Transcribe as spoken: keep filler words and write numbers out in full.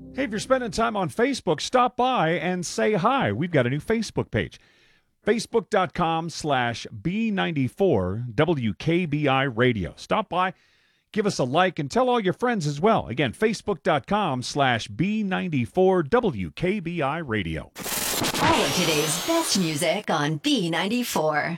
Hey, if you're spending time on Facebook, stop by and say hi. We've got a new Facebook page. Facebook.com slash B94 WKBI Radio. Stop by, give us a like, and tell all your friends as well. Again, Facebook.com slash B94 WKBI Radio. All of today's best music on B ninety-four.